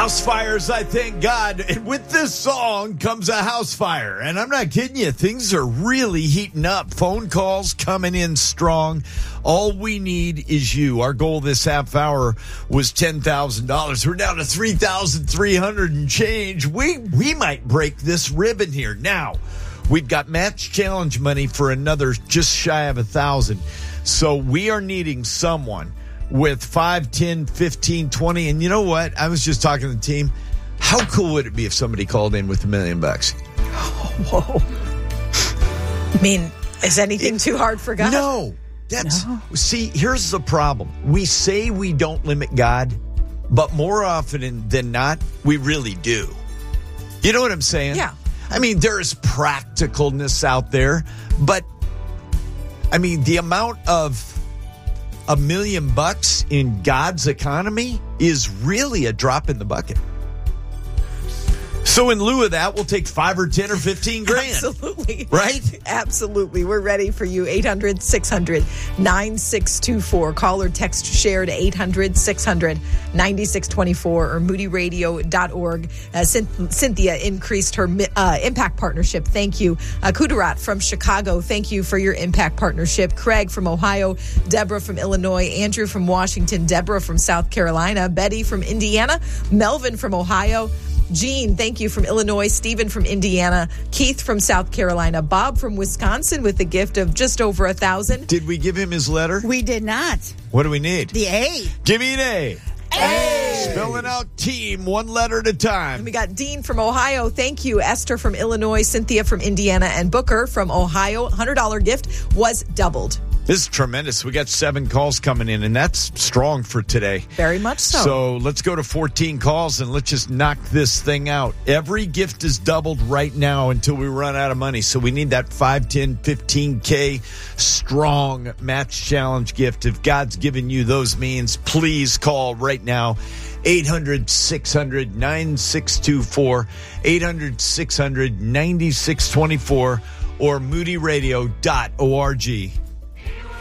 House fires, I thank God. And with this song comes a house fire. And I'm not kidding you. Things are really heating up. Phone calls coming in strong. All we need is you. Our goal this half hour was $10,000. We're down to $3,300 and change. We might break this ribbon here. Now, we've got match challenge money for another just shy of 1,000. So we are needing someone with 5, 10, 15, 20. And you know what? I was just talking to the team. How cool would it be if somebody called in with $1 million? Whoa. I mean, is anything too hard for God? No. See, here's the problem. We say we don't limit God, but more often than not, we really do. You know what I'm saying? Yeah. I mean, there's practicalness out there, but I mean, the amount of $1 million in God's economy is really a drop in the bucket. So in lieu of that, we'll take 5 or 10 or 15 grand. Absolutely. Right? Absolutely. We're ready for you. 800-600-9624. Call or text share to 800-600-9624 or moodyradio.org. Cynthia increased her impact partnership. Thank you. Kudarat from Chicago. Thank you for your impact partnership. Craig from Ohio. Deborah from Illinois. Andrew from Washington. Deborah from South Carolina. Betty from Indiana. Melvin from Ohio. Gene, thank you, from Illinois. Stephen from Indiana. Keith from South Carolina. Bob from Wisconsin with a gift of just over 1,000. Did we give him his letter? We did not. What do we need? The A. Give me an A. A. Spelling out team one letter at a time. And we got Dean from Ohio. Thank you. Esther from Illinois. Cynthia from Indiana. And Booker from Ohio. $100 gift was doubled. This is tremendous. We got 7 calls coming in, and that's strong for today. Very much so. So let's go to 14 calls, and let's just knock this thing out. Every gift is doubled right now until we run out of money. So we need that 5, 10, 15K strong match challenge gift. If God's given you those means, please call right now. 800-600-9624, 800-600-9624, or moodyradio.org.